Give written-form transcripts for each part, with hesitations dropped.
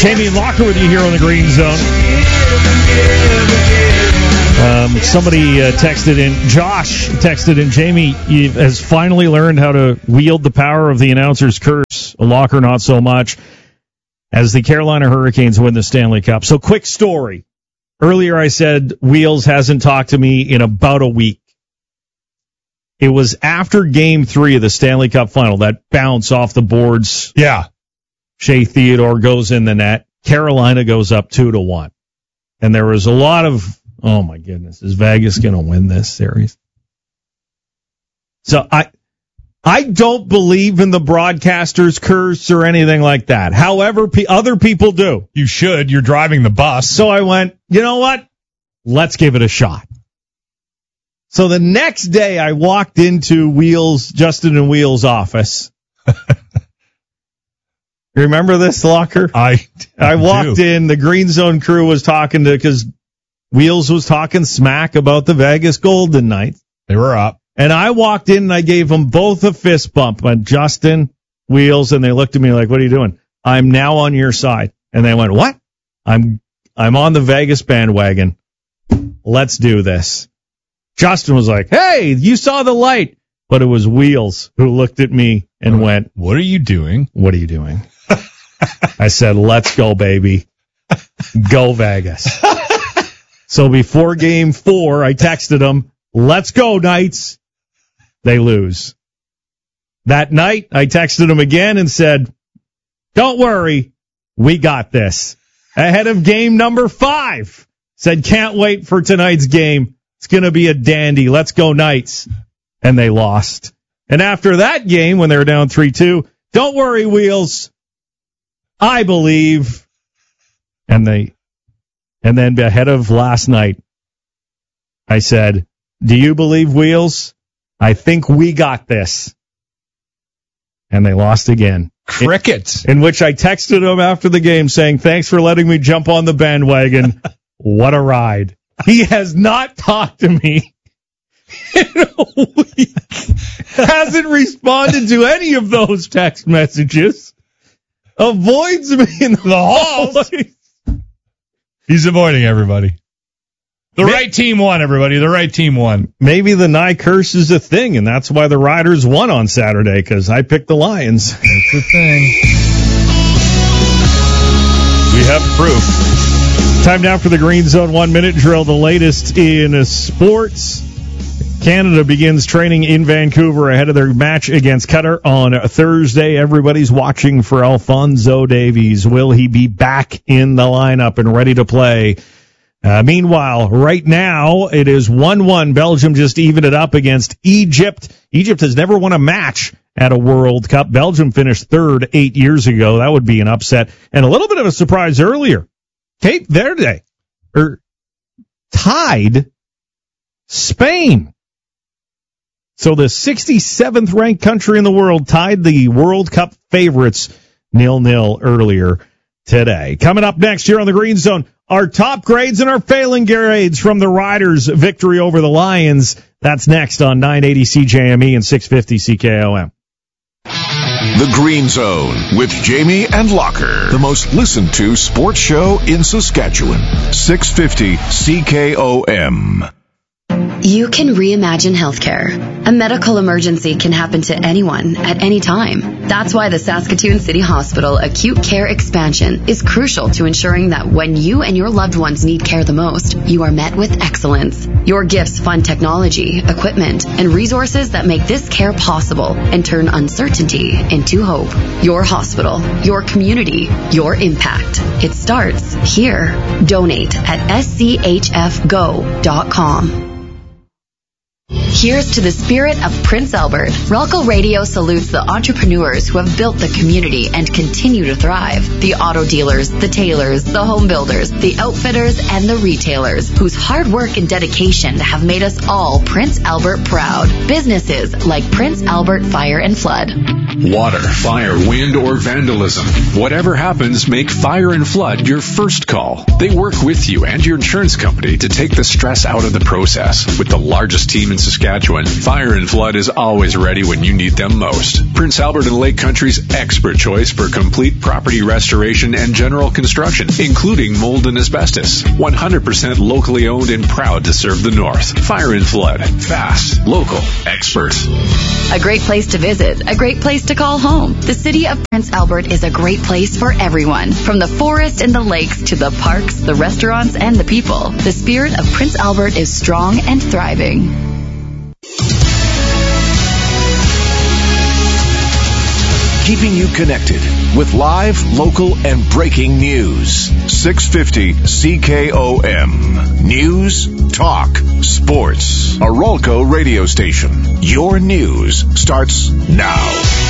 Jamie and Locker with you here on the Green Zone. Somebody texted in, Josh texted in, Jamie has finally learned how to wield the power of the announcer's curse. Locker, not so much, as the Carolina Hurricanes win the Stanley Cup. So, quick story. Earlier I said Wheels hasn't talked to me in about a week. It was after Game 3 of the Stanley Cup Final, that bounce off the boards. Yeah. Shea Theodore goes in the net. Carolina goes up 2-1. And there was a lot of, oh my goodness, is Vegas going to win this series? So I don't believe in the broadcaster's curse or anything like that. However, other people do. You should. You're driving the bus. So I went, you know what? Let's give it a shot. So the next day I walked into Justin and Wheels' office. You remember this, Locker? I walked in, the Green Zone crew was talking because Wheels was talking smack about the Vegas Golden Knights. They were up. And I walked in and I gave them both a fist bump. Went, Justin, Wheels, and they looked at me like, what are you doing? I'm now on your side. And they went, what? I'm on the Vegas bandwagon. Let's do this. Justin was like, hey, you saw the light. But it was Wheels who looked at me and went, what are you doing? What are you doing? I said, let's go, baby. Go Vegas. So before Game 4, I texted them, let's go, Knights. They lose. That night, I texted them again and said, don't worry, we got this. Ahead of game number 5. Said, can't wait for tonight's game. It's going to be a dandy. Let's go, Knights. And they lost. And after that game, when they were down 3-2, don't worry, Wheels. I believe. And then ahead of last night, I said, do you believe, Wheels? I think we got this. And they lost again. Crickets. In which I texted him after the game saying, thanks for letting me jump on the bandwagon. What a ride. He has not talked to me in a week. Hasn't responded to any of those text messages. Avoids me in the halls. He's avoiding everybody. The right team won, everybody. The right team won. Maybe the Nye curse is a thing, and that's why the Riders won on Saturday, because I picked the Lions. That's the thing. We have proof. Time now for the Green Zone 1-minute drill, the latest in sports. Canada begins training in Vancouver ahead of their match against Qatar on Thursday. Everybody's watching for Alphonso Davies. Will he be back in the lineup and ready to play? Meanwhile, right now, it is 1-1. Belgium just evened it up against Egypt. Egypt has never won a match at a World Cup. Belgium finished third 8 years ago. That would be an upset. And a little bit of a surprise earlier. Cape Verde tied Spain. So the 67th ranked country in the world tied the World Cup favorites 0-0 earlier today. Coming up next here on the Green Zone, our top grades and our failing grades from the Riders' victory over the Lions. That's next on 980 CJME and 650 CKOM. The Green Zone with Jamie and Locker, the most listened to sports show in Saskatchewan. 650 CKOM. You can reimagine healthcare. A medical emergency can happen to anyone at any time. That's why the Saskatoon City Hospital Acute Care Expansion is crucial to ensuring that when you and your loved ones need care the most, you are met with excellence. Your gifts fund technology, equipment, and resources that make this care possible and turn uncertainty into hope. Your hospital, your community, your impact. It starts here. Donate at schfgo.com. Here's to the spirit of Prince Albert. Relco Radio salutes the entrepreneurs who have built the community and continue to thrive. The auto dealers, the tailors, the home builders, the outfitters, and the retailers whose hard work and dedication have made us all Prince Albert proud. Businesses like Prince Albert Fire and Flood. Water, fire, wind, or vandalism. Whatever happens, make Fire and Flood your first call. They work with you and your insurance company to take the stress out of the process. With the largest team in Saskatchewan, Fire and Flood is always ready when you need them most. Prince Albert and Lake Country's expert choice for complete property restoration and general construction, including mold and asbestos. 100% locally owned and proud to serve the North. Fire and Flood. Fast, local, expert. A great place to visit, a great place to call home. The city of Prince Albert is a great place for everyone. From the forest and the lakes to the parks, the restaurants, and the people. The spirit of Prince Albert is strong and thriving. Keeping you connected with live, local, and breaking news. 650 CKOM. News, talk, sports. A Rolco radio station. Your news starts now.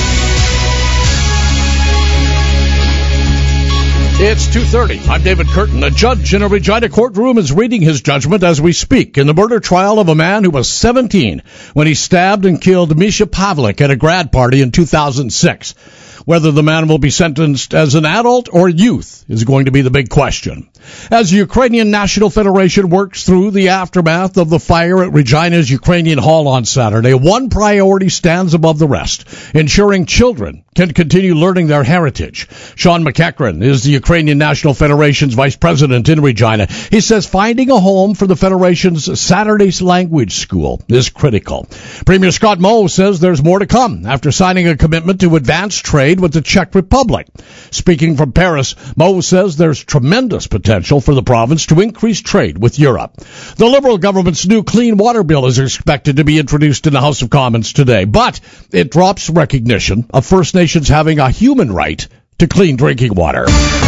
It's 2:30. I'm David Curtin. A judge in a Regina courtroom is reading his judgment as we speak in the murder trial of a man who was 17 when he stabbed and killed Misha Pavlik at a grad party in 2006. Whether the man will be sentenced as an adult or youth is going to be the big question. As the Ukrainian National Federation works through the aftermath of the fire at Regina's Ukrainian Hall on Saturday, one priority stands above the rest, ensuring children can continue learning their heritage. Sean McEachran is the Ukrainian National Federation's vice president in Regina. He says finding a home for the Federation's Saturday's language school is critical. Premier Scott Moe says there's more to come after signing a commitment to advance trade with the Czech Republic. Speaking from Paris, Moe says there's tremendous potential for the province to increase trade with Europe. The Liberal government's new clean water bill is expected to be introduced in the House of Commons today, but it drops recognition of First Nations having a human right to clean drinking water.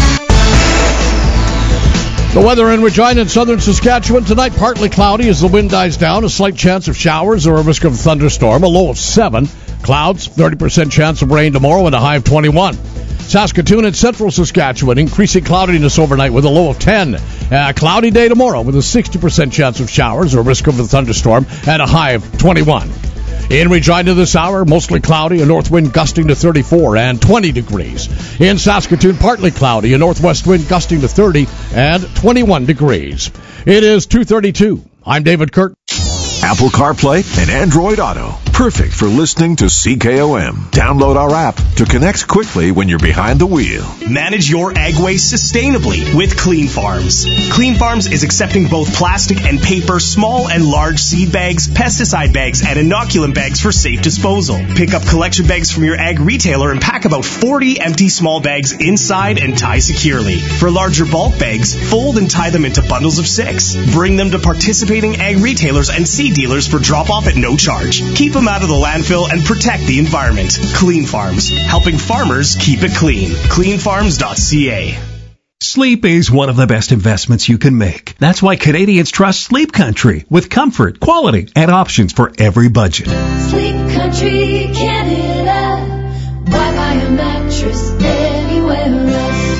The weather in Regina and southern Saskatchewan tonight, partly cloudy as the wind dies down, a slight chance of showers or a risk of a thunderstorm, a low of 7. Clouds, 30% chance of rain tomorrow and a high of 21. Saskatoon and central Saskatchewan, increasing cloudiness overnight with a low of 10. A cloudy day tomorrow with a 60% chance of showers or risk of a thunderstorm and a high of 21. In Regina this hour, mostly cloudy, a north wind gusting to 34 and 20 degrees. In Saskatoon, partly cloudy, a northwest wind gusting to 30 and 21 degrees. It is 2:32. I'm David Curtin. Apple CarPlay and Android Auto. Perfect for listening to CKOM. Download our app to connect quickly when you're behind the wheel. Manage your ag waste sustainably with Clean Farms. Clean Farms is accepting both plastic and paper, small and large seed bags, pesticide bags, and inoculant bags for safe disposal. Pick up collection bags from your ag retailer and pack about 40 empty small bags inside and tie securely. For larger bulk bags, fold and tie them into bundles of 6. Bring them to participating ag retailers and seed dealers for drop-off at no charge. Keep them out of the landfill and protect the environment. Clean Farms, helping farmers keep it clean. Cleanfarms.ca. Sleep is one of the best investments you can make. That's why Canadians trust Sleep Country with comfort, quality, and options for every budget. Sleep Country, Canada. Why buy a mattress anywhere else?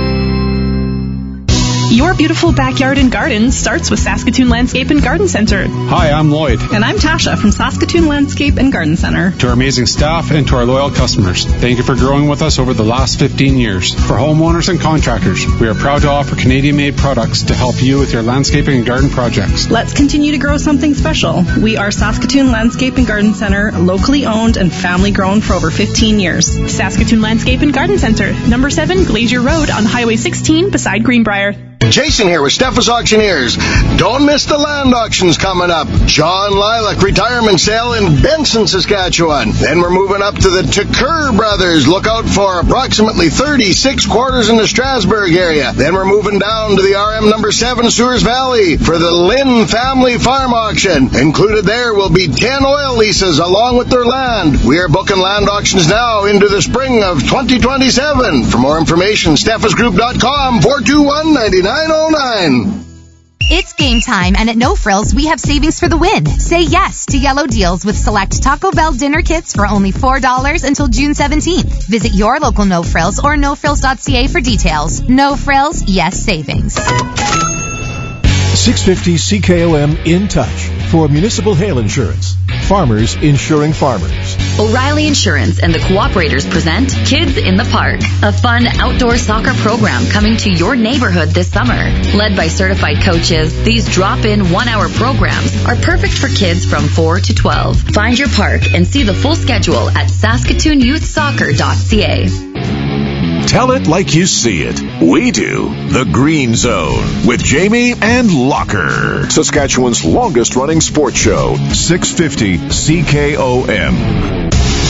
Your beautiful backyard and garden starts with Saskatoon Landscape and Garden Center. Hi, I'm Lloyd. And I'm Tasha from Saskatoon Landscape and Garden Center. To our amazing staff and to our loyal customers, thank you for growing with us over the last 15 years. For homeowners and contractors, we are proud to offer Canadian-made products to help you with your landscaping and garden projects. Let's continue to grow something special. We are Saskatoon Landscape and Garden Center, locally owned and family-grown for over 15 years. Saskatoon Landscape and Garden Center, number 7 Glacier Road on Highway 16 beside Greenbrier. Jason here with Steffes Auctioneers. Don't miss the land auctions coming up. John Lilac retirement sale in Benson, Saskatchewan. Then we're moving up to the Tucker Brothers. Look out for approximately 36 quarters in the Strasbourg area. Then we're moving down to the RM number 7 Sewers Valley for the Lynn Family Farm Auction. Included there will be 10 oil leases along with their land. We are booking land auctions now into the spring of 2027. For more information, steffesgroup.com 421-9909. It's game time, and at No Frills, we have savings for the win. Say yes to yellow deals with select Taco Bell dinner kits for only $4 until June 17th. Visit your local No Frills or nofrills.ca for details. No Frills, yes savings. 650 CKOM In Touch for municipal hail insurance. Farmers Insuring Farmers. O'Reilly Insurance and the Cooperators present Kids in the Park, a fun outdoor soccer program coming to your neighborhood this summer. Led by certified coaches, these drop-in 1-hour programs are perfect for kids from 4 to 12. Find your park and see the full schedule at SaskatoonYouthSoccer.ca. Tell it like you see it. We do. The Green Zone with Jamie and Locker. Saskatchewan's longest running sports show, 650 CKOM.